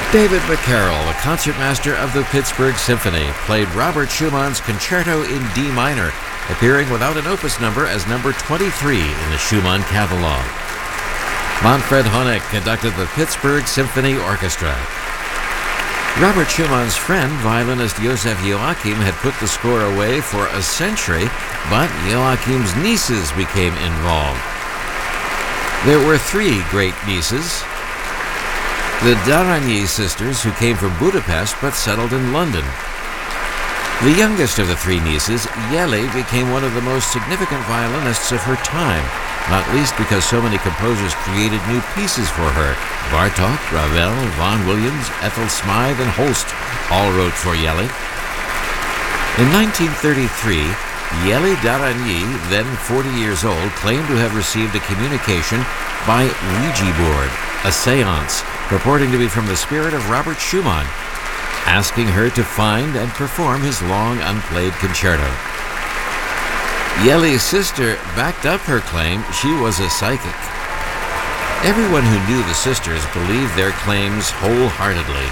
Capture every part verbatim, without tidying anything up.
David McCarroll, the concertmaster of the Pittsburgh Symphony, played Robert Schumann's Concerto in D minor, appearing without an opus number as number twenty-three in the Schumann catalog. Manfred Honeck conducted the Pittsburgh Symphony Orchestra. Robert Schumann's friend, violinist Joseph Joachim, had put the score away for a century, but Joachim's nieces became involved. There were three great nieces. The Darany sisters, who came from Budapest but settled in London. The youngest of the three nieces, Yeli, became one of the most significant violinists of her time, not least because so many composers created new pieces for her. Bartók, Ravel, Vaughan Williams, Ethel Smythe, and Holst all wrote for Yeli. In nineteen thirty-three, Yeli Darany, then forty years old, claimed to have received a communication by Ouija board, a seance, purporting to be from the spirit of Robert Schumann, asking her to find and perform his long unplayed concerto. Yeli's sister backed up her claim she was a psychic. Everyone who knew the sisters believed their claims wholeheartedly.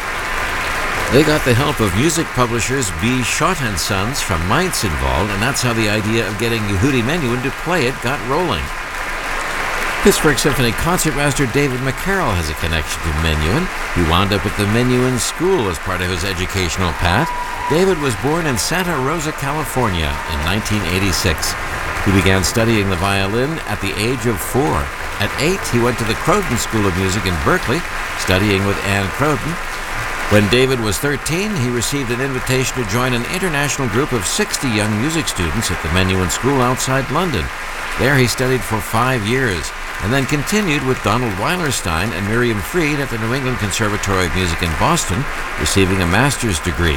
They got the help of music publishers B. Schott and Sons from Mainz involved, and that's how the idea of getting Yehudi Menuhin to play it got rolling. Pittsburgh Symphony concertmaster David McCarroll has a connection to Menuhin. He wound up at the Menuhin School as part of his educational path. David was born in Santa Rosa, California in nineteen eighty-six. He began studying the violin at the age of four. At eight, he went to the Croton School of Music in Berkeley, studying with Anne Croton. When David was thirteen, he received an invitation to join an international group of sixty young music students at the Menuhin School outside London. There he studied for five years, and then continued with Donald Weilerstein and Miriam Fried at the New England Conservatory of Music in Boston, receiving a master's degree.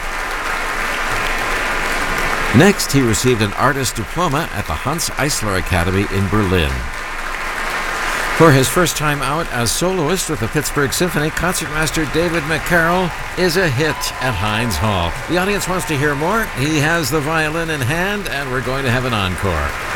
Next, he received an artist's diploma at the Hans Eisler Academy in Berlin. For his first time out as soloist with the Pittsburgh Symphony, concertmaster David McCarroll is a hit at Heinz Hall. The audience wants to hear more. He has the violin in hand, and we're going to have an encore.